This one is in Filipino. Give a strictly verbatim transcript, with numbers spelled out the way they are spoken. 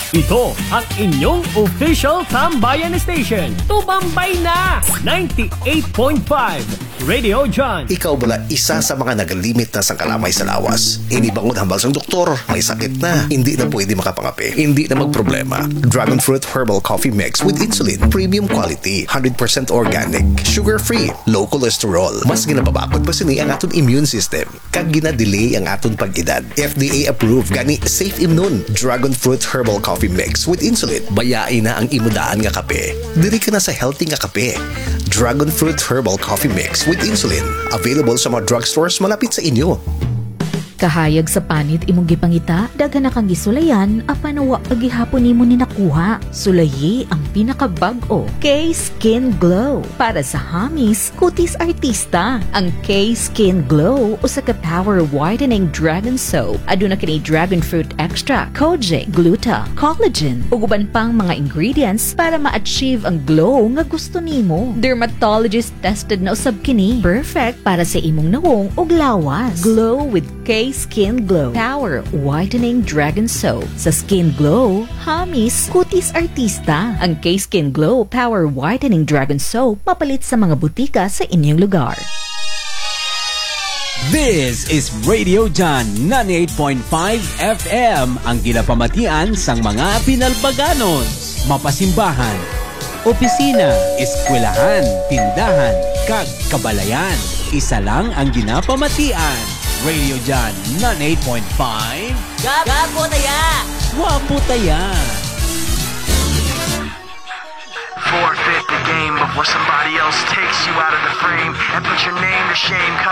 Ito ang inyong official Tambayan Station. Tumambay na! ninety-eight point five Radio John. Ikaw bala isa sa mga nagalimit na sa kalamay sa lawas. Inibangod hambal sa doktor, may sakit na, hindi na pwede makapangapi, hindi na magproblema. Dragon Fruit Herbal Coffee Mix with Insulin, premium quality, one hundred percent organic, sugar-free, low cholesterol. Mas ginapabakod pa sini ang aton immune system. Kag gina-delay ang aton pag-edad. F D A approved gani Safe Immune Dragon Fruit Herbal Coffee Mix with Insulin. Bayain na ang imudaan nga kape. Diri ka na sa healthy nga kape. Dragon Fruit Herbal Coffee Mix with Insulin. Available sa mga drugstores malapit sa inyo. Kahayag sa panit imong gipangita, daghan na kang gisulayan apan wa pagihapon nimo ni nakuha. Sulayi ang pinakabag-o K-Skin Glow para sa hamis kutis artista. Ang K-Skin Glow usa ka power whitening dragon soap. Aduna kini dragon fruit extract, kojic, gluta, collagen ug uban pang mga ingredients para ma-achieve ang glow nga gusto nimo. Dermatologist tested na usab kini. Perfect para sa imong nawong ug lawas. Glow with K Skin Glow Power Whitening Dragon Soap. Sa Skin Glow, hamis kutis artista. Ang K-Skin Glow Power Whitening Dragon Soap mapalit sa mga butika sa inyong lugar. This is Radio John ninety-eight point five F M, ang ginapamatian sang mga pinalbaganon, mapasimbahan, opisina, eskwelahan, tindahan, kag kabalayan. Isa lang ang ginapamatian. Radio John ninety-eight point five. Gapo taya! Wapo taya! Forfeit the game before somebody else takes you out of the frame and put your name to shame.